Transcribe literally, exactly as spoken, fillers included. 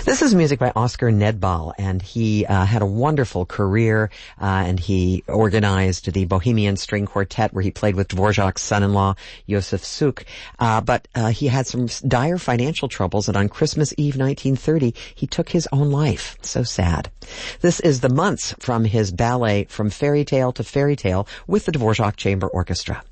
This is music by Oscar Nedbal, and he uh, had a wonderful career, uh, and he organized the Bohemian String Quartet, where he played with Dvorak's son-in-law, Josef Suk. Uh, but uh, he had some dire financial troubles, and on Christmas Eve nineteen thirty, he took his own life. So sad. This is the months from his ballet From Fairy Tale to Fairy Tale with the Dvorak Chamber Orchestra.